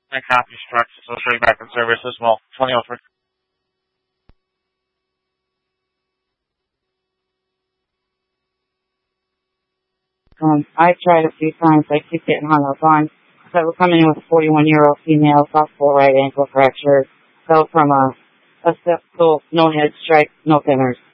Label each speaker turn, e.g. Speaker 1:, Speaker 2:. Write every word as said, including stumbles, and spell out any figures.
Speaker 1: My copy starts, so I'll show you back in service as well. twenty oh three.
Speaker 2: Um, I've tried a few times. I keep getting hung up on. So we're coming in with a forty-one-year-old female, possible right ankle fracture. Fell from a, a step stool, no head strike, no fingers.